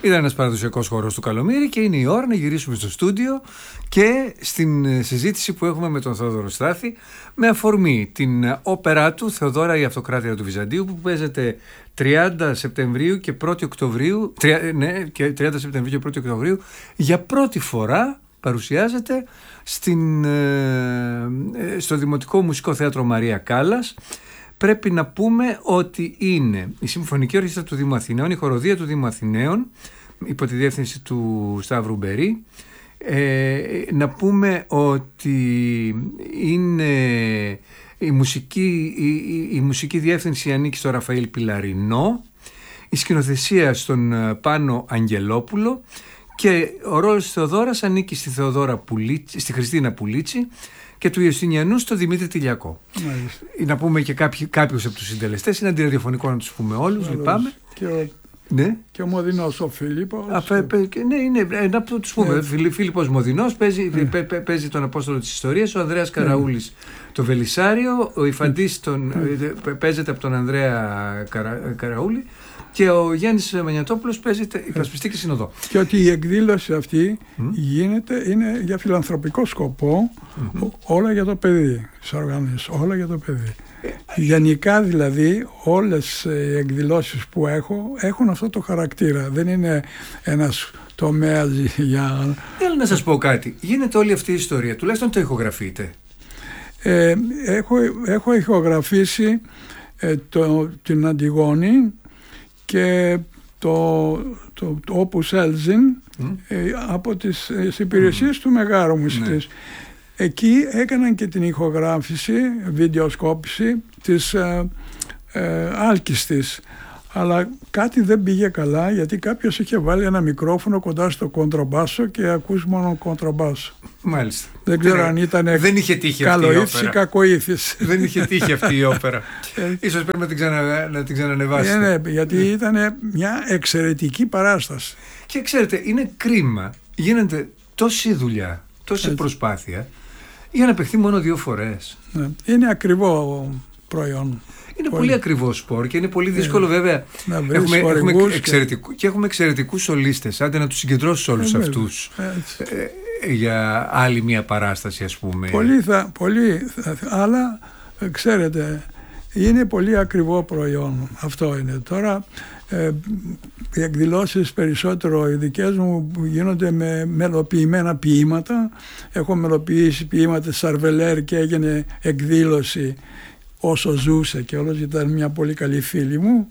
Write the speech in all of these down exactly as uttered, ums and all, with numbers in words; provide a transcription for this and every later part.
Ήταν ένας παραδοσιακός χορός του Καλομήρη και είναι η ώρα να γυρίσουμε στο στούντιο και στην συζήτηση που έχουμε με τον Θεόδωρο Στάθη με αφορμή την όπερά του Θεοδώρα η Αυτοκράτηρα του Βυζαντίου, που παίζεται τριάντα Σεπτεμβρίου και πρώτη Οκτωβρίου, ναι, και τριάντα Σεπτεμβρίου και πρώτη Οκτωβρίου, για πρώτη φορά παρουσιάζεται στην, στο Δημοτικό Μουσικό Θέατρο Μαρία Κάλλας. Πρέπει να πούμε ότι είναι η Συμφωνική Ορχήστρα του Δήμου Αθηναίων, η Χοροδία του Δήμου Αθηναίων, υπό τη διεύθυνση του Σταύρου Μπερί. Ε, να πούμε ότι είναι η μουσική, η, η, η μουσική διεύθυνση ανήκει στο Ραφαήλ Πιλαρινό, η σκηνοθεσία στον Πάνο Αγγελόπουλο και ο ρόλος της Θεοδόρας ανήκει στη, Θεοδόρα Πουλίτσι, στη Χριστίνα Πουλίτσι και του Ιωστινιανού στο Δημήτρη Τηλιακό. Μάλιστα. Να πούμε και κάποιοι, κάποιους από τους συντελεστές, είναι αντιραδιοφωνικό να τους πούμε όλους, λυπάμαι. Και ο, ναι. και ο Μοδινός, ο Φίλιππος. Α, παι, παι, ναι, είναι, να τους πούμε. Ναι. Φίλι, Φίλιππος Μοδινός παίζει, ναι. παι, παι, παίζει τον Απόστολο της Ιστορίας, ο Ανδρέας Καραούλης ναι. το Βελισσάριο, ο Ιφαντής τον, ναι. παίζεται από τον Ανδρέα Καρα, Καραούλη. Και ο Γιάννης Μανιατόπουλος παίζεται υπασπιστή και συνοδό. Και ότι η εκδήλωση αυτή mm. γίνεται, είναι για φιλανθρωπικό σκοπό, mm-hmm. όλα για το παιδί, στις οργανώσεις, όλα για το παιδί. Ε, Γενικά δηλαδή όλες οι εκδηλώσεις που έχω έχουν αυτό το χαρακτήρα. Δεν είναι ένας τομέας για... Θέλω να σας πω κάτι. Γίνεται όλη αυτή η ιστορία, τουλάχιστον το ηχογραφείτε. Ε, έχω, έχω ηχογραφήσει ε, το, την Αντιγόνη και το, το, το Opus Elzin mm. ε, από τις, τις υπηρεσίες mm. του Μεγάρου Μουσικής. Ναι. Εκεί έκαναν και την ηχογράφηση, βιντεοσκόπηση της ε, ε, Άλκης. Αλλά κάτι δεν πήγε καλά, γιατί κάποιος είχε βάλει ένα μικρόφωνο κοντά στο κοντρομπάσο και ακούς μόνο κοντρομπάσο. Μάλιστα. Δεν ξέρω αν ήταν καλοήθης ή κακοήθης. Δεν είχε τύχει αυτή η όπερα. Ίσως πρέπει να την, ξανα, να την ξανανεβάσετε. Ναι, ναι, γιατί ήταν μια εξαιρετική παράσταση. Και ξέρετε, είναι κρίμα. Γίνεται τόση δουλειά, τόση Έτσι. προσπάθεια για να παιχθεί μόνο δύο φορές. Ναι. Είναι ακριβό προϊόν. Είναι πολύ, πολύ ακριβό σπορ και είναι πολύ δύσκολο, yeah. βέβαια. Έχουμε, έχουμε εξαιρετικού, και... και έχουμε εξαιρετικούς σολίστες. Άντε να τους συγκεντρώσεις όλους yeah, αυτούς ε, για άλλη μια παράσταση, ας πούμε. Πολύ, θα, πολύ θα, αλλά ξέρετε, είναι πολύ ακριβό προϊόν. Αυτό είναι. Τώρα ε, οι εκδηλώσεις περισσότερο οι δικές μου γίνονται με μελοποιημένα ποίηματα. Έχω μελοποιήσει ποίηματα Σαρβελέρ και έγινε εκδήλωση όσο ζούσε και όλος, ήταν μια πολύ καλή φίλη μου.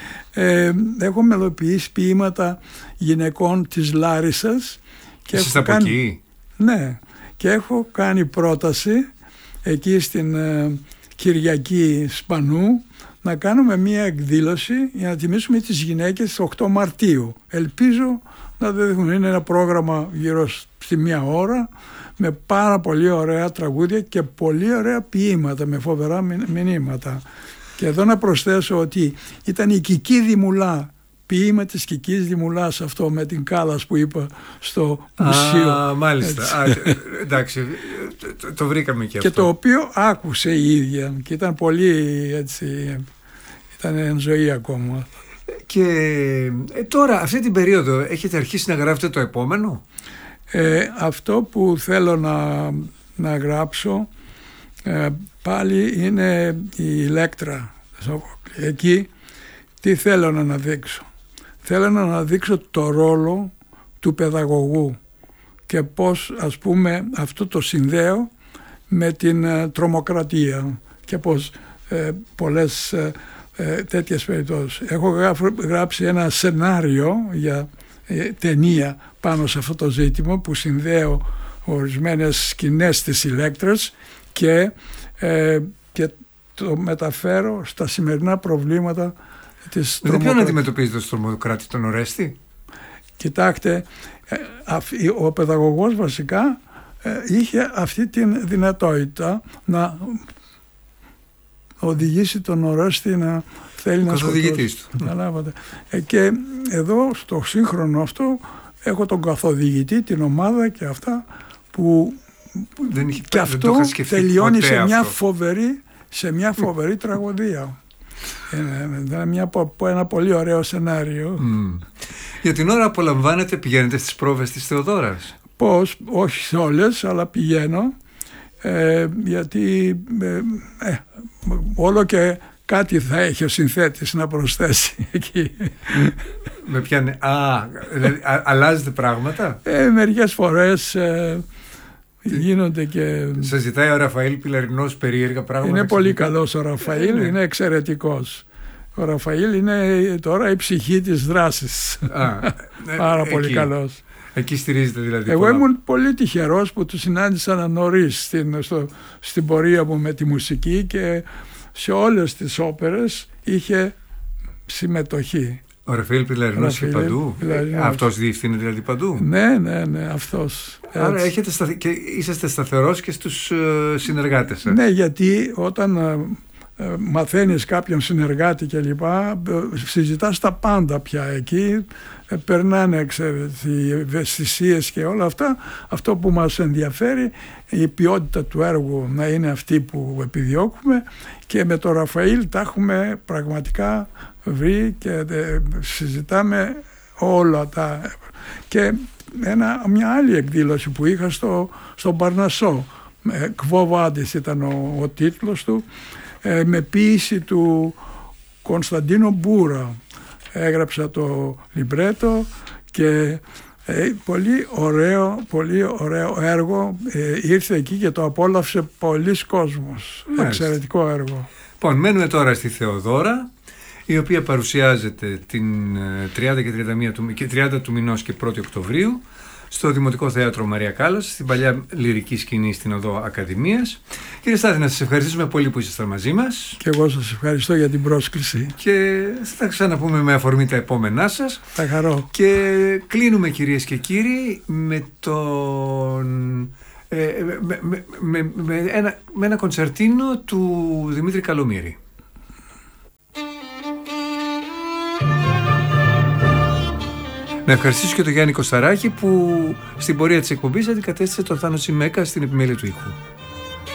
Ε, έχω μελοποιήσει ποίηματα γυναικών της Λάρισσας. Και εσείς από κάνει... εκεί? Ναι. Και έχω κάνει πρόταση εκεί στην ε, Κυριακή Σπανού να κάνουμε μια εκδήλωση για να τιμήσουμε τις γυναίκες οκτώ Μαρτίου. Ελπίζω να δείχνουν. Είναι ένα πρόγραμμα γύρω στη μία ώρα με πάρα πολύ ωραία τραγούδια και πολύ ωραία ποίηματα με φοβερά μηνύματα. Και εδώ να προσθέσω ότι ήταν η Κική Δημουλά, ποίημα της Κικής Δημουλάς, αυτό με την Κάλλας που είπα στο μουσείο. Α, μάλιστα. Α, εντάξει, το, το βρήκαμε και αυτό. Και το οποίο άκουσε η ίδια και ήταν πολύ έτσι, ήταν εν ζωή ακόμα. Και ε, τώρα αυτή την περίοδο έχετε αρχίσει να γράφετε το επόμενο? Ε, αυτό που θέλω να, να γράψω ε, πάλι είναι η Ηλέκτρα. Εκεί τι θέλω να αναδείξω? Θέλω να αναδείξω το ρόλο του παιδαγωγού και πώς, ας πούμε, αυτό το συνδέω με την ε, τρομοκρατία και πώς ε, πολλές ε, ε, τέτοιες περιπτώσεις. Έχω γράψει ένα σενάριο για ε, ταινία πάνω σε αυτό το ζήτημα που συνδέω ορισμένες σκηνές της Ηλέκτρας και, ε, και το μεταφέρω στα σημερινά προβλήματα της τρομοκρατίας. Δεν ποιον αντιμετωπίζετε στο τρομοκράτη, τον Ορέστη? Κοιτάξτε, ο παιδαγωγός βασικά είχε αυτή τη δυνατότητα να οδηγήσει τον Ορέστη να θέλει να σκοτώσει. Του. Και εδώ στο σύγχρονο αυτό έχω τον καθοδηγητή, την ομάδα και αυτά που δεν είχε, και αυτό τελειώνει σε μια, αυτό. Φοβερή, σε μια φοβερή τραγωδία. Είναι μια, ένα πολύ ωραίο σενάριο. Mm. Για την ώρα απολαμβάνετε, πηγαίνετε στις πρόβες της Θεοδώρας? Πώς, όχι σε όλες, αλλά πηγαίνω, ε, γιατί ε, ε, όλο και κάτι θα έχει ο συνθέτης να προσθέσει εκεί. Με πιάνε, α, δηλαδή, α, αλλάζετε πράγματα? Ε, μερικές φορές ε, γίνονται και... Σας ζητάει ο Ραφαήλ Πιλαρινός περίεργα πράγματα? Είναι πολύ καλός ο Ραφαήλ, είναι, είναι εξαιρετικός. Ο Ραφαήλ είναι τώρα η ψυχή της δράσης. Α, Πάρα εκεί, πολύ καλός. Εκεί στηρίζεται δηλαδή? Εγώ πολλά. ήμουν πολύ τυχερός που του συνάντησα νωρίς στην, στο, στην πορεία μου με τη μουσική, και σε όλες τις όπερες είχε συμμετοχή. Ο Ραφαήλ Πιλαρινός είχε παντού? Πιλαρινός. Αυτός διευθύνει δηλαδή παντού? Ναι, ναι, ναι, αυτός. Άρα έχετε σταθε... και είσαστε σταθερός και στους uh, συνεργάτες σας? Ναι, γιατί όταν uh, uh, μαθαίνεις κάποιον συνεργάτη και λοιπά, uh, συζητάς τα πάντα πια εκεί, uh, περνάνε, ξέρετε, οι ευαισθησίες και όλα αυτά. Αυτό που μας ενδιαφέρει, η ποιότητα του έργου να είναι αυτή που επιδιώκουμε, και με τον Ραφαήλ τα έχουμε πραγματικά βρει και συζητάμε όλα τα... Και ένα, μια άλλη εκδήλωση που είχα στο, στο Παρνασσό, Κβοβάντης ήταν ο, ο τίτλος του, ε, με ποίηση του Κωνσταντίνο Μπούρα. Έγραψα το λιμπρέτο και ε, πολύ ωραίο, πολύ ωραίο έργο. Ε, ήρθε εκεί και το απόλαυσε πολλής κόσμος. Μάλιστα. Εξαιρετικό έργο. Λοιπόν, μένουμε τώρα στη Θεοδώρα, η οποία παρουσιάζεται την τριάντα και τριάντα μία του, και τριάντα του μηνός και πρώτη Οκτωβρίου στο Δημοτικό Θέατρο Μαρία Κάλλας, στην παλιά λυρική σκηνή στην Οδό Ακαδημίας. Κύριε Στάθη, να σας ευχαριστήσουμε πολύ που ήσασταν μαζί μας. Και εγώ σας ευχαριστώ για την πρόσκληση. Και θα ξαναπούμε με αφορμή τα επόμενά σας. Θα χαρώ. Και κλείνουμε, κυρίες και κύριοι, με τον... Ε, με, με, με, με, ένα, με ένα κοντσερτίνο του Δημήτρη Καλομήρη. Να ευχαριστήσω και τον Γιάννη Κωσταράκη που στην πορεία της εκπομπής αντικατέστησε τον Θάνο Σιμέκα στην επιμέλεια του ήχου.